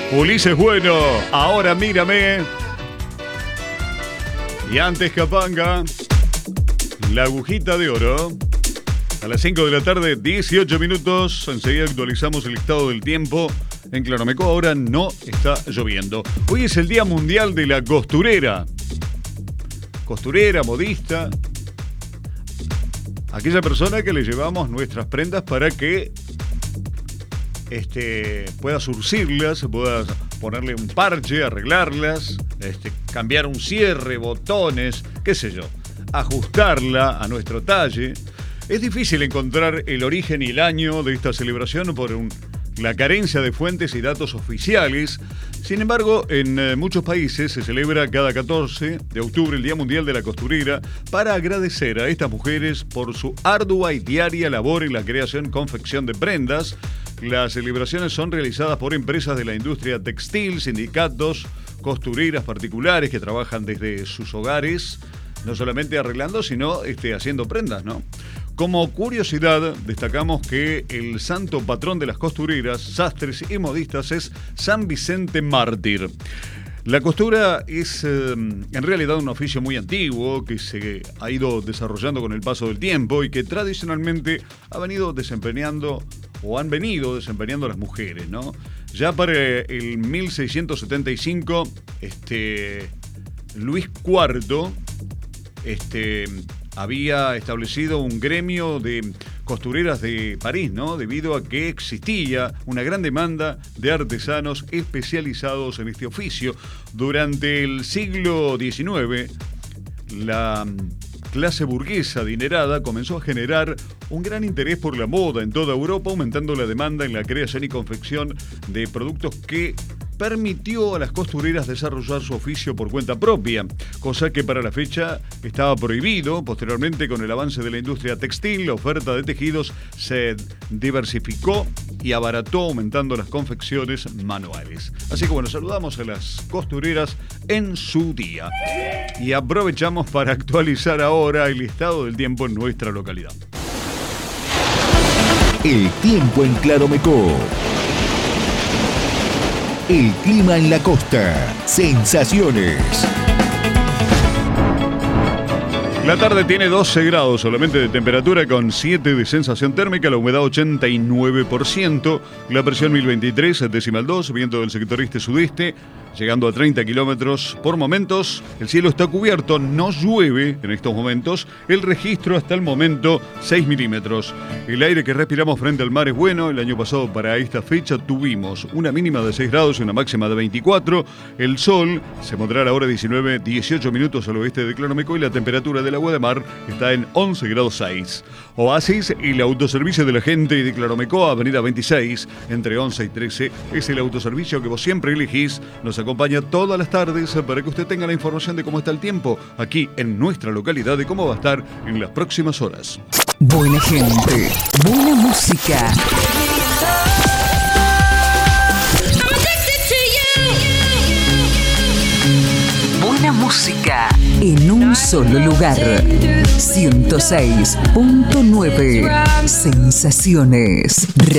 Ulises Bueno, Ahora Mírame. Y antes Capanga, La Agujita de Oro. A las 5 de la tarde, 18 minutos. Enseguida actualizamos el estado del tiempo. En Claromeco ahora no está lloviendo. Hoy es el Día Mundial de la Costurera. Costurera, modista. Aquella persona que le llevamos nuestras prendas para que pueda surcirlas, pueda ponerle un parche, arreglarlas, cambiar un cierre, botones, qué sé yo, ajustarla a nuestro talle. Es difícil encontrar el origen y el año de esta celebración por la carencia de fuentes y datos oficiales. Sin embargo, en muchos países se celebra cada 14 de octubre el Día Mundial de la Costurera para agradecer a estas mujeres por su ardua y diaria labor en la creación y confección de prendas. Las celebraciones son realizadas por empresas de la industria textil, sindicatos, costureras particulares que trabajan desde sus hogares, no solamente arreglando, sino haciendo prendas, ¿no? Como curiosidad, destacamos que el santo patrón de las costureras, sastres y modistas es San Vicente Mártir. La costura es en realidad un oficio muy antiguo que se ha ido desarrollando con el paso del tiempo y que tradicionalmente han venido desempeñando las mujeres, ¿no? Ya para el 1675, Luis IV había establecido un gremio de costureras de París, ¿no? Debido a que existía una gran demanda de artesanos especializados en este oficio. Durante el siglo XIX, la clase burguesa adinerada comenzó a generar un gran interés por la moda en toda Europa, aumentando la demanda en la creación y confección de productos que permitió a las costureras desarrollar su oficio por cuenta propia, cosa que para la fecha estaba prohibido. Posteriormente, con el avance de la industria textil, la oferta de tejidos se diversificó y abarató, aumentando las confecciones manuales. Así que bueno, saludamos a las costureras en su día y aprovechamos para actualizar ahora el estado del tiempo en nuestra localidad. El tiempo en Claromeco. El clima en la costa. Sensaciones. La tarde tiene 12 grados solamente de temperatura con 7 de sensación térmica, la humedad 89%, la presión 1023,2, viento del sector este-sudeste, llegando a 30 kilómetros por momentos. El cielo está cubierto, no llueve en estos momentos. El registro hasta el momento 6 milímetros. El aire que respiramos frente al mar es bueno. El año pasado para esta fecha tuvimos una mínima de 6 grados y una máxima de 24. El sol se pondrá a la hora 18 minutos al oeste de Claromeco y la temperatura del agua de mar está en 11 grados 6. Oasis y el autoservicio de la gente de Claromeco, avenida 26, entre 11 y 13, es el autoservicio que vos siempre elegís. Nos acompaña todas las tardes para que usted tenga la información de cómo está el tiempo aquí en nuestra localidad y cómo va a estar en las próximas horas. Buena gente, buena música. Buena música en un solo lugar. 106.9 Sensaciones.